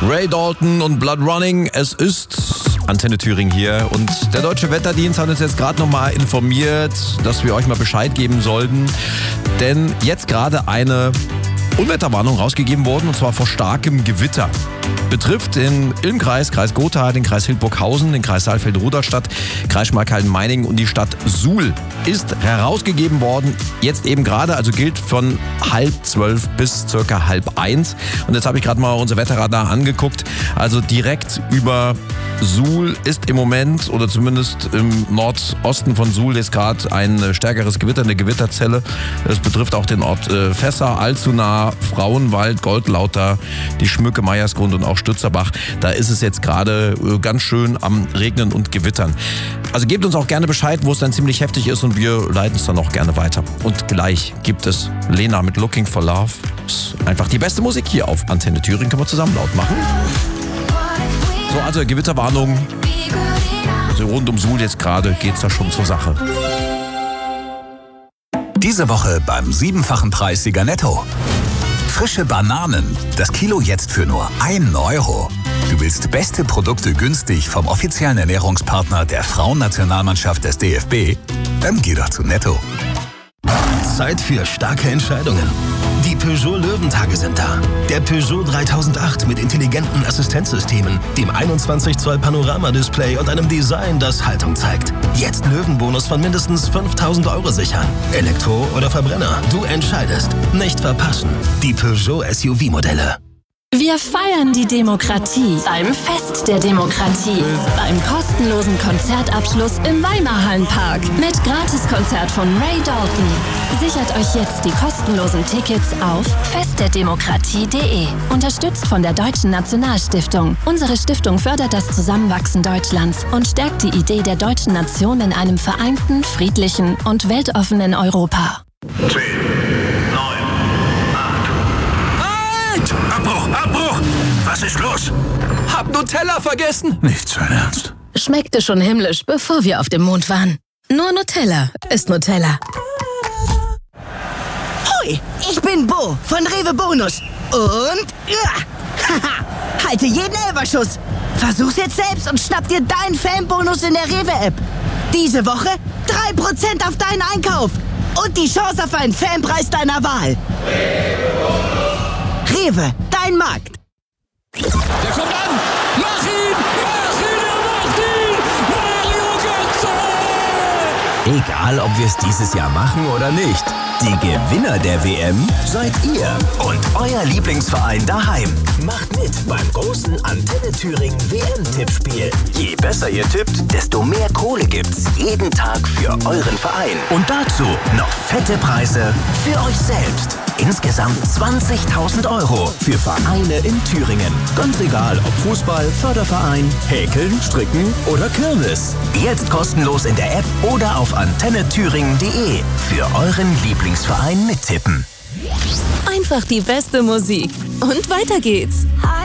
Ray Dalton und Blood Running. Es ist Antenne Thüringen hier und der Deutsche Wetterdienst hat uns jetzt gerade nochmal informiert, dass wir euch mal Bescheid geben sollten. Denn jetzt gerade eine Unwetterwarnung rausgegeben worden, und zwar vor starkem Gewitter. Betrifft den Ilm-Kreis, Kreis Gotha, den Kreis Hildburghausen, den Kreis Saalfeld-Rudolstadt, Kreis Schmalkalden-Meiningen und die Stadt Suhl. Ist herausgegeben worden, jetzt eben gerade, also gilt von 11:30 bis ca. 12:30. Und jetzt habe ich gerade mal unser Wetterradar angeguckt. Also direkt über Suhl ist im Moment, oder zumindest im Nordosten von Suhl, ist gerade ein stärkeres Gewitter, eine Gewitterzelle. Das betrifft auch den Ort Fässer, Alzuna, Frauenwald, Goldlauter, die Schmücke, Meiersgrund und auch Stützerbach. Da ist es jetzt gerade ganz schön am Regnen und Gewittern. Also gebt uns auch gerne Bescheid, wo es dann ziemlich heftig ist, und wir leiten es dann auch gerne weiter. Und gleich gibt es Lena mit Looking for Love. Ist einfach die beste Musik hier auf Antenne Thüringen. Können wir zusammen laut machen. So, also Gewitterwarnung. Also rund um Suhl jetzt gerade geht's da schon zur Sache. Diese Woche beim 7-fachen Preissieger Netto. Frische Bananen. Das Kilo jetzt für nur 1 Euro. Du willst beste Produkte günstig vom offiziellen Ernährungspartner der Frauennationalmannschaft des DFB? Dann geh doch zu Netto. Zeit für starke Entscheidungen. Die Peugeot Löwentage sind da. Der Peugeot 3008 mit intelligenten Assistenzsystemen, dem 21 Zoll Panoramadisplay und einem Design, das Haltung zeigt. Jetzt Löwenbonus von mindestens 5.000 Euro sichern. Elektro oder Verbrenner, du entscheidest. Nicht verpassen. Die Peugeot SUV-Modelle. Wir feiern die Demokratie beim Fest der Demokratie. Beim kostenlosen Konzertabschluss im Weimarhallenpark mit Gratiskonzert von Ray Dalton. Sichert euch jetzt die kostenlosen Tickets auf festderdemokratie.de. Unterstützt von der Deutschen Nationalstiftung. Unsere Stiftung fördert das Zusammenwachsen Deutschlands und stärkt die Idee der deutschen Nation in einem vereinten, friedlichen und weltoffenen Europa. 10, 9, 8. Abbruch! Was ist los? Hab Nutella vergessen! Nicht sein Ernst. Schmeckte schon himmlisch, bevor wir auf dem Mond waren. Nur Nutella ist Nutella. Hoi, ich bin Bo von Rewe Bonus. Und haha, halte jeden Elberschuss. Versuch's jetzt selbst und schnapp dir deinen Fanbonus in der Rewe-App. Diese Woche 3% auf deinen Einkauf. Und die Chance auf einen Fanpreis deiner Wahl. Rewe, dein Markt. Der kommt an! Mach ihn! Mario Götze! Egal, ob wir es dieses Jahr machen oder nicht. Die Gewinner der WM seid ihr und euer Lieblingsverein daheim. Macht mit beim großen Antenne Thüringen WM-Tippspiel. Je besser ihr tippt, desto mehr Kohle gibt's jeden Tag für euren Verein. Und dazu noch fette Preise für euch selbst. Insgesamt 20.000 Euro für Vereine in Thüringen. Ganz egal, ob Fußball, Förderverein, Häkeln, Stricken oder Kirmes. Jetzt kostenlos in der App oder auf antennethüringen.de für euren Lieblingsverein mittippen. Einfach die beste Musik. Und weiter geht's.